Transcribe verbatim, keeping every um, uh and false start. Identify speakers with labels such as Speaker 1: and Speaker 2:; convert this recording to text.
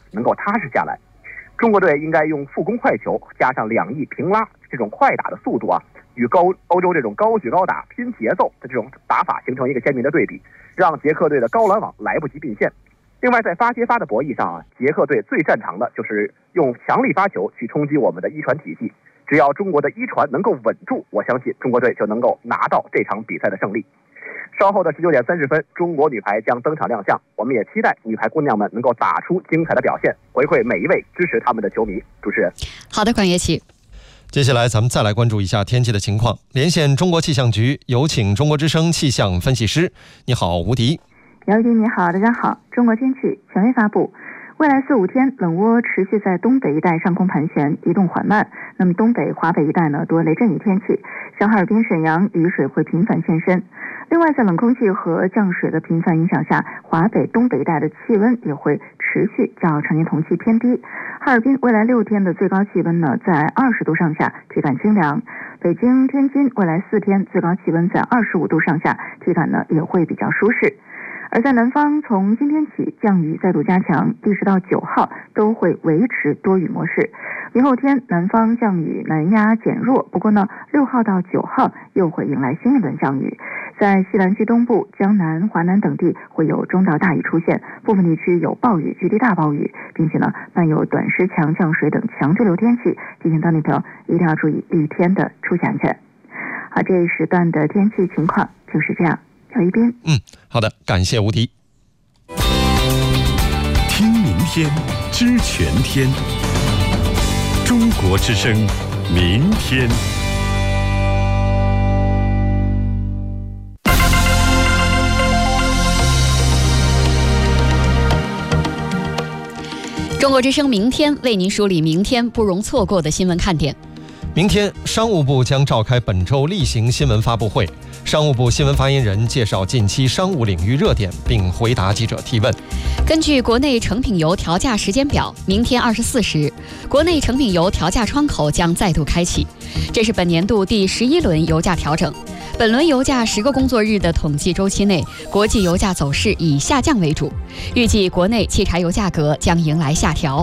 Speaker 1: 能够踏实下来。中国队应该用复攻快球加上两翼平拉这种快打的速度啊，与高欧洲这种高举高打拼节奏的这种打法形成一个鲜明的对比，让捷克队的高拦网来不及并线。另外在发接发的博弈上啊，捷克队最擅长的就是用强力发球去冲击我们的一传体系，只要中国的一传能够稳住，我相信中国队就能够拿到这场比赛的胜利。稍后的十九点三十分，中国女排将登场亮相，我们也期待女排姑娘们能够打出精彩的表现，回馈每一位支持他们的球迷。主持人，
Speaker 2: 好的，管乐琪。
Speaker 3: 接下来咱们再来关注一下天气的情况，连线中国气象局，有请中国之声气象分析师。你好，吴迪。
Speaker 4: 姚迪，你好，大家好。中国天气权威发布，未来四五天，冷涡持续在东北一带上空盘旋，移动缓慢。那么东北、华北一带呢，多雷阵雨天气，像哈尔滨、沈阳雨水会频繁现身。另外，在冷空气和降水的频繁影响下，华北、东北一带的气温也会持续较常年同期偏低。哈尔滨未来六天的最高气温呢，在二十度上下，体感清凉。北京、天津未来四天最高气温在二十五度上下，体感呢也会比较舒适。而在南方，从今天起降雨再度加强，第十到九号都会维持多雨模式。明后天南方降雨南压减弱，不过呢，六号到九号又会迎来新一轮降雨。在西南区东部、江南、华南等地会有中到大雨出现，部分地区有暴雨、局地大暴雨，并且呢伴有短时强降水等强对流天气，提醒当地朋友一定要注意雨天的出行安全。好，这一时段的天气情况就是这样。小一斌，
Speaker 3: 嗯，好的，感谢吴迪。
Speaker 5: 听明天，知全天。中国之声，明天。
Speaker 2: 中国之声明天为您梳理明天不容错过的新闻看点。
Speaker 3: 明天，商务部将召开本周例行新闻发布会。商务部新闻发言人介绍近期商务领域热点，并回答记者提问。
Speaker 2: 根据国内成品油调价时间表，明天二十四时，国内成品油调价窗口将再度开启。这是本年度第十一轮油价调整。本轮油价十个工作日的统计周期内，国际油价走势以下降为主，预计国内汽柴油价格将迎来下调。